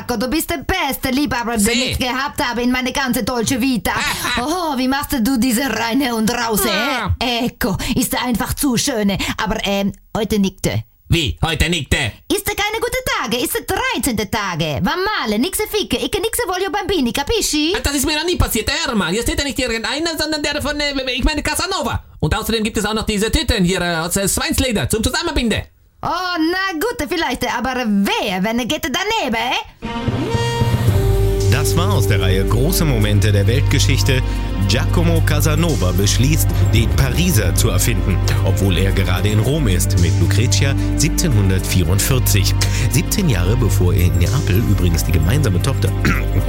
Marco, du bist der beste Liebhaber, den ich gehabt habe in meine ganze deutsche Vita. Oh, wie machst du diese reine und rause? Ecco, ist einfach zu schöne. Aber heute nickte. Wie? Heute nickte? Ist keine gute Tage, ist 13. Tage. Va male, nixe ficke, ich nixe voglio bambini, capisci? Das ist mir noch nie passiert, hör mal. Hier steht ja nicht irgendeiner, sondern der von, ich meine Casanova. Und außerdem gibt es auch noch diese Tüten hier aus Schweinsleder zum Zusammenbinden. Oh, na gut, vielleicht, aber wer, wenn geht daneben, Das war aus der Reihe Große Momente der Weltgeschichte. Giacomo Casanova beschließt, den Pariser zu erfinden, obwohl er gerade in Rom ist, mit Lucretia 1744. 17 Jahre bevor er in Neapel übrigens die gemeinsame Tochter